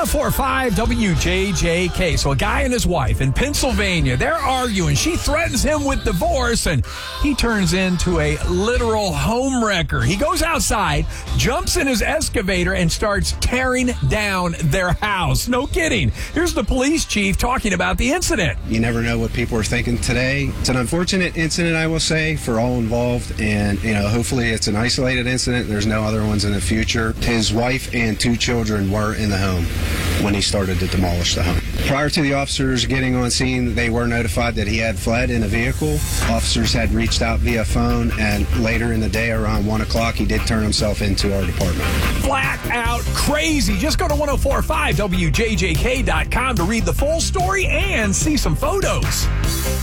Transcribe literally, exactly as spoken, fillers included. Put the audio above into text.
four point five W J J K. So a guy and his wife in Pennsylvania, they're arguing. She threatens him with divorce, and he turns into a literal home wrecker. He goes outside, jumps in his excavator, and starts tearing down their house. No kidding. Here's the police chief talking about the incident. You never know what people are thinking today. It's an unfortunate incident, I will say, for all involved, and you know, hopefully it's an isolated incident. There's no other ones in the future. His wife and two children were in the home when he started to demolish the home. Prior to the officers getting on scene, they were notified that he had fled in a vehicle. Officers had reached out via phone, and later in the day, around one o'clock, he did turn himself into our department. Flat out crazy. Just go to ten forty-five W J J K dot com to read the full story and see some photos.